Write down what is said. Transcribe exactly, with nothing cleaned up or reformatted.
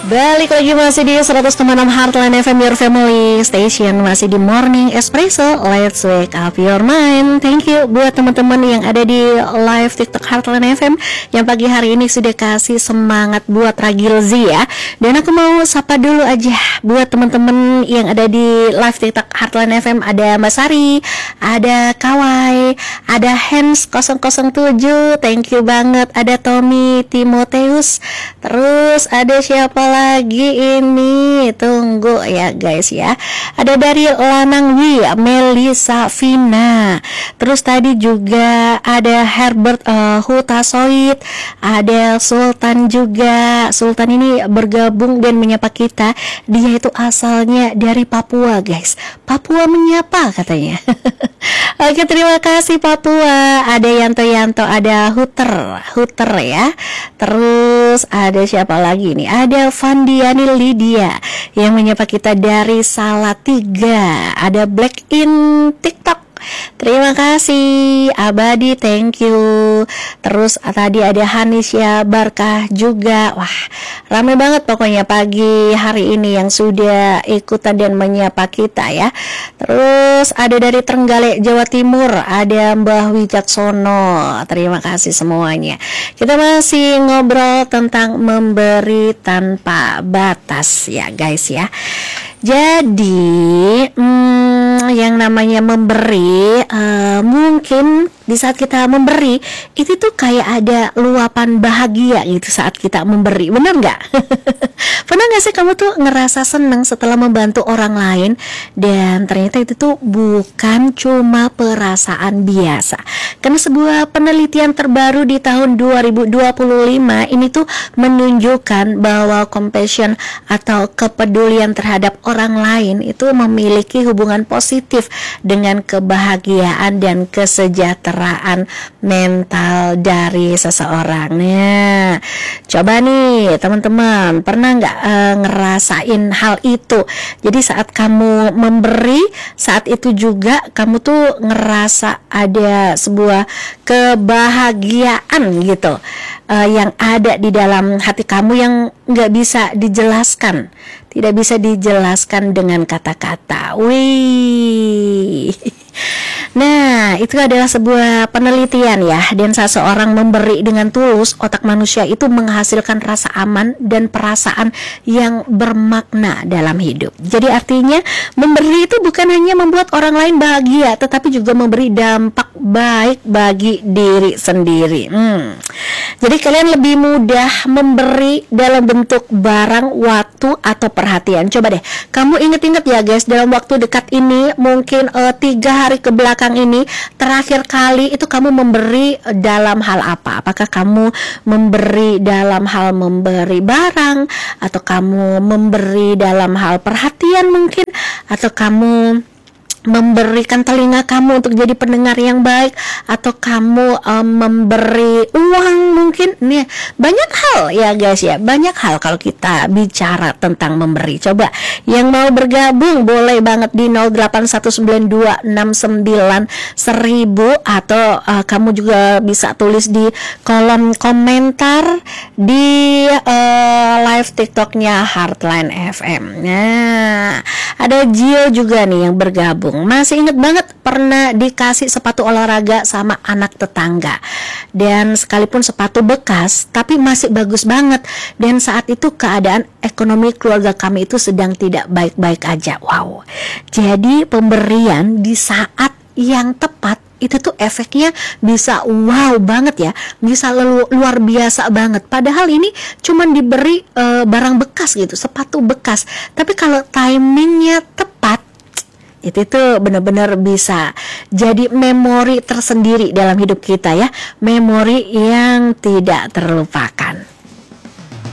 Balik lagi masih di seratus koma enam Heartline F M, your family station. Masih di Morning Espresso, let's wake up your mind. Thank you buat teman-teman yang ada di live TikTok Heartline F M yang pagi hari ini sudah kasih semangat buat Ragilzi ya. Dan aku mau sapa dulu aja buat teman-teman yang ada di live TikTok Heartline F M. Ada Mbak Sari, ada Kawai, ada Hans nol nol tujuh, thank you banget. Ada Tommy Timoteus. Terus ada siapa lagi ini? Tunggu ya guys ya. Ada dari Lanang Wi, Melisa Vina. Terus tadi juga ada Herbert uh, Hutasoid, ada Sultan juga. Sultan ini bergabung dan menyapa kita. Dia itu asalnya dari Papua guys. Papua menyapa katanya. Oke, terima kasih Papua. Ada Yanto Yanto, ada Huter, Huter ya. Terus ada siapa lagi nih? Ada Vandiani Lydia yang menyapa kita dari Salatiga. Ada Black in TikTok. Terima kasih Abadi, thank you. Terus tadi ada Hanisya Barkah juga. Wah, rame banget pokoknya pagi hari ini yang sudah ikutan dan menyapa kita ya. Terus ada dari Trenggalek Jawa Timur, ada Mbah Wicaksono. Terima kasih semuanya. Kita masih ngobrol tentang memberi tanpa batas ya guys ya. Jadi hmm, yang namanya memberi uh, mungkin di saat kita memberi itu tuh kayak ada luapan bahagia gitu saat kita memberi, benar nggak? Pernah nggak sih kamu tuh ngerasa senang setelah membantu orang lain dan ternyata itu tuh bukan cuma perasaan biasa? Karena sebuah penelitian terbaru di tahun dua ribu dua puluh lima ini tuh menunjukkan bahwa compassion atau kepedulian terhadap orang lain itu memiliki hubungan positif dengan kebahagiaan dan kesejahteraan mental dari seseorang. Nah, coba nih teman-teman, pernah nggak e, ngerasain hal itu? Jadi saat kamu memberi, saat itu juga kamu tuh ngerasa ada sebuah kebahagiaan gitu e, yang ada di dalam hati kamu yang nggak bisa dijelaskan. Tidak bisa dijelaskan dengan kata-kata. Wih. Nah, itu adalah sebuah penelitian ya. Dan saat seorang memberi dengan tulus, otak manusia itu menghasilkan rasa aman dan perasaan yang bermakna dalam hidup. Jadi artinya memberi itu bukan hanya membuat orang lain bahagia, tetapi juga memberi dampak baik bagi diri sendiri. Hmm. Jadi kalian lebih mudah memberi dalam bentuk barang, waktu, atau perhatian. Coba deh, kamu inget-inget ya guys, dalam waktu dekat ini, mungkin uh, tiga hari ke belakang ini, terakhir kali itu kamu memberi dalam hal apa? Apakah kamu memberi dalam hal memberi barang, atau kamu memberi dalam hal perhatian mungkin, atau kamu memberikan telinga kamu untuk jadi pendengar yang baik, atau kamu um, memberi uang mungkin. Nih, banyak hal ya guys ya, banyak hal kalau kita bicara tentang memberi. Coba yang mau bergabung boleh banget di nol delapan satu sembilan dua enam sembilan seribu, atau uh, kamu juga bisa tulis di kolom komentar di uh, live TikToknya Heartline F M. Nah, ada Gio juga nih yang bergabung. Masih inget banget pernah dikasih sepatu olahraga sama anak tetangga, dan sekalipun sepatu bekas tapi masih bagus banget. Dan saat itu keadaan ekonomi keluarga kami itu sedang tidak baik-baik aja. Wow. Jadi pemberian di saat yang tepat itu tuh efeknya bisa wow banget ya, bisa lu, luar biasa banget. Padahal ini cuman diberi e, barang bekas gitu, sepatu bekas, tapi kalau timingnya tepat, itu tuh benar-benar bisa jadi memori tersendiri dalam hidup kita ya, memori yang tidak terlupakan.